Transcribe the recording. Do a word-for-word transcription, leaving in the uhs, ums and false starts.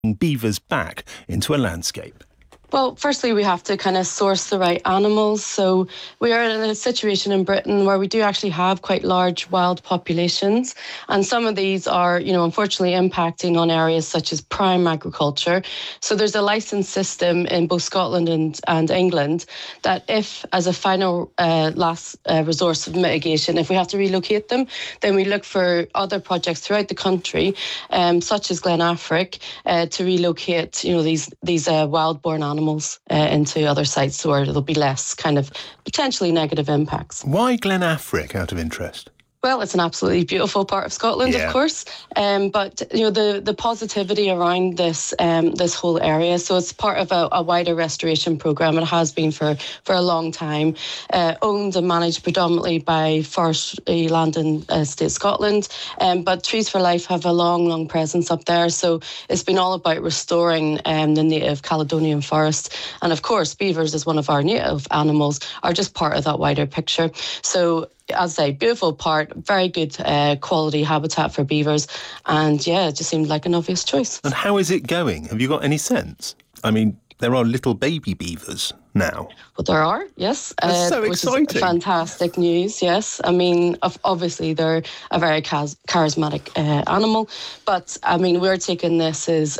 beavers back into a landscape? Well, firstly, we have to kind of source the right animals. So we are in a situation in Britain where we do actually have quite large wild populations. And some of these are, you know, unfortunately impacting on areas such as prime agriculture. So there's a licence system in both Scotland and, and England that if, as a final uh, last uh, resource of mitigation, if we have to relocate them, then we look for other projects throughout the country, um, such as Glen Affric, uh, to relocate, you know, these, these uh, wild-born animals. animals uh, into other sites where there'll be less kind of potentially negative impacts. Why Glen Affric, out of interest? Well, it's an absolutely beautiful part of Scotland, yeah. of course, um, but you know the the positivity around this um, this whole area. So it's part of a, a wider restoration programme. It has been for for a long time, uh, owned and managed predominantly by Forestry Land and Estate Scotland. Um, but Trees for Life have a long, long presence up there. So it's been all about restoring um, the native Caledonian forest, and of course, beavers, as one of our native animals, are just part of that wider picture. So, as I say, beautiful part, very good uh, quality habitat for beavers, and yeah, it just seemed like an obvious choice. And how is it going? Have you got any sense? I mean, there are little baby beavers now. Well, there are, yes. That's uh, so which exciting. Is fantastic news, yes. I mean, obviously they're a very charismatic uh, animal, but I mean, we're taking this as